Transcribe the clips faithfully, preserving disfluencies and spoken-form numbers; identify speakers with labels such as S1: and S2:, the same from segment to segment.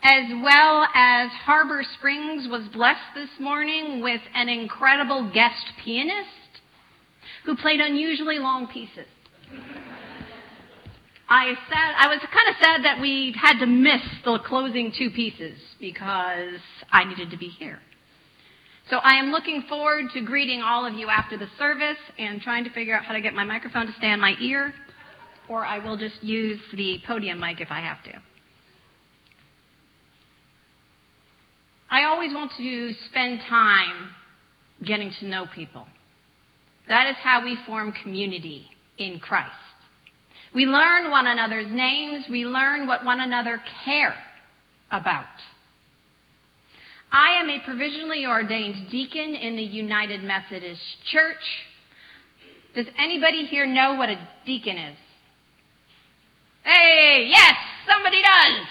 S1: as well as Harbor Springs was blessed this morning with an incredible guest pianist who played unusually long pieces. I said I was kind of sad that we had to miss the closing two pieces because I needed to be here. So I am looking forward to greeting all of you after the service and trying to figure out how to get my microphone to stay on my ear, or I will just use the podium mic if I have to. I always want to spend time getting to know people. That is how we form community in Christ. We learn one another's names. We learn what one another care about. I am a provisionally ordained deacon in the United Methodist Church. Does anybody here know what a deacon is? Hey, yes, somebody does.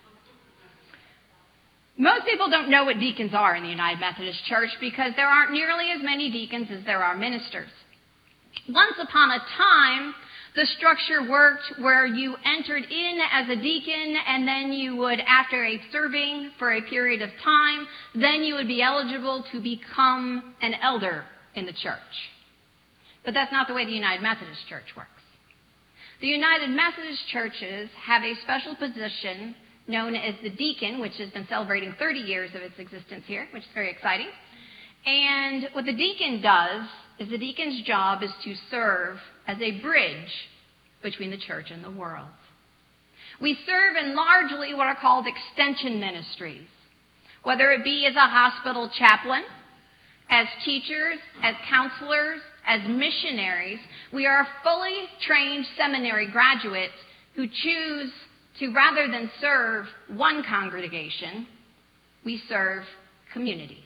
S1: Most people don't know what deacons are in the United Methodist Church because there aren't nearly as many deacons as there are ministers. Once upon a time, the structure worked where you entered in as a deacon and then you would, after a serving for a period of time, then you would be eligible to become an elder in the church. But that's not the way the United Methodist Church works. The United Methodist churches have a special position known as the deacon, which has been celebrating thirty years of its existence here, which is very exciting. And what the deacon does is the deacon's job is to serve as a bridge between the church and the world. We serve in largely what are called extension ministries, whether it be as a hospital chaplain, as teachers, as counselors, as missionaries. We are fully trained seminary graduates who choose to, rather than serve one congregation, we serve communities.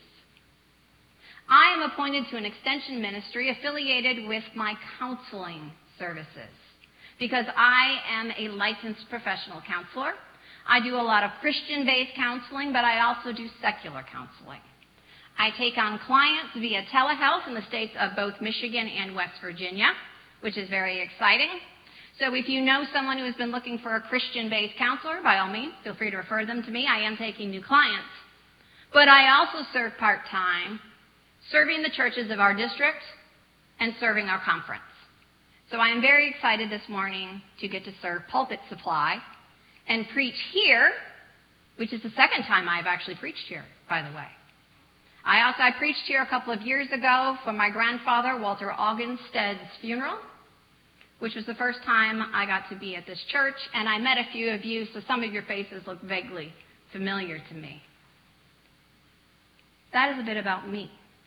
S1: I am appointed to an extension ministry affiliated with my counseling services because I am a licensed professional counselor. I do a lot of Christian-based counseling, but I also do secular counseling. I take on clients via telehealth in the states of both Michigan and West Virginia, which is very exciting. So if you know someone who has been looking for a Christian-based counselor, by all means, feel free to refer them to me. I am taking new clients. But I also serve part-time, serving the churches of our district and serving our conference. So I am very excited this morning to get to serve Pulpit Supply and preach here, which is the second time I've actually preached here, by the way. I also I preached here a couple of years ago for my grandfather, Walter Augenstead's funeral, which was the first time I got to be at this church, and I met a few of you, so some of your faces look vaguely familiar to me. That is a bit about me.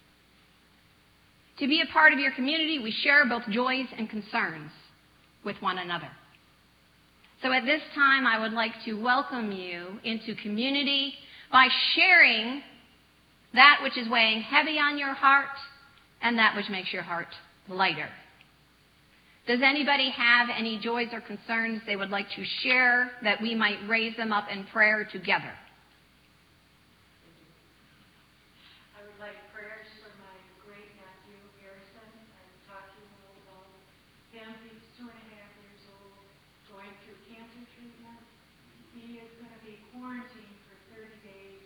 S1: To be a part of your community, we share both joys and concerns with one another. So at this time, I would like to welcome you into community by sharing that which is weighing heavy on your heart and that which makes your heart lighter. Does anybody have any joys or concerns they would like to share that we might raise them up in prayer together?
S2: I would like prayers for my great nephew, Harrison. I've talked to him a little about him. He's two and a half years old, going through cancer treatment. He is going to be quarantined for thirty days